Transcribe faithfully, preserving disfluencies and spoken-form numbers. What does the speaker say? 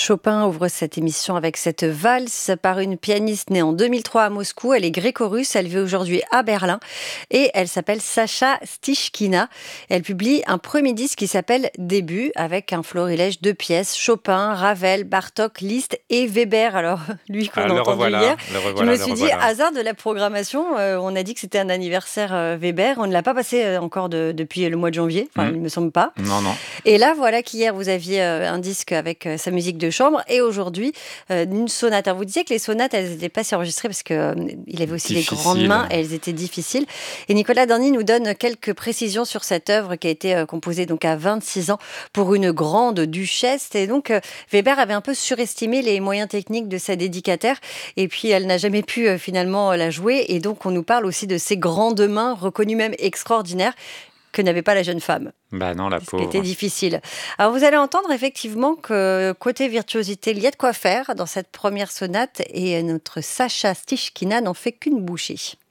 Chopin ouvre cette émission avec cette valse par une pianiste née en deux mille trois à Moscou. Elle est gréco-russe, elle vit aujourd'hui à Berlin et elle s'appelle Sacha Stichkina. Elle publie un premier disque qui s'appelle Début avec un florilège de pièces, Chopin, Ravel, Bartók, Liszt et Weber. Alors lui qu'on Ah, a le entendu revoilà, hier, le je me revoilà, le suis dit revoilà. hasard de la programmation, euh, on a dit que c'était un anniversaire euh, Weber, on ne l'a pas passé euh, encore de, depuis le mois de janvier, enfin Hmm. il me semble pas. Non, non. Et là, voilà qu'hier, vous aviez euh, un disque avec euh, sa musique de chambre et aujourd'hui, euh, une sonate. Alors, vous disiez que les sonates, elles n'étaient pas si enregistrées parce qu'il euh, avait aussi des grandes Difficile. mains et elles étaient difficiles. Et Nicolas Dorny nous donne quelques précisions sur cette œuvre qui a été euh, composée donc à vingt-six ans pour une grande duchesse. Et donc, euh, Weber avait un peu surestimé les moyens techniques de sa dédicataire. Et puis, elle n'a jamais pu euh, finalement la jouer. Et donc, on nous parle aussi de ses grandes mains, reconnues même extraordinaires, que n'avait pas la jeune femme. Bah non, la Ce qui était pauvre. difficile. Alors vous allez entendre effectivement que côté virtuosité, il y a de quoi faire dans cette première sonate et notre Sacha Stichkina n'en fait qu'une bouchée.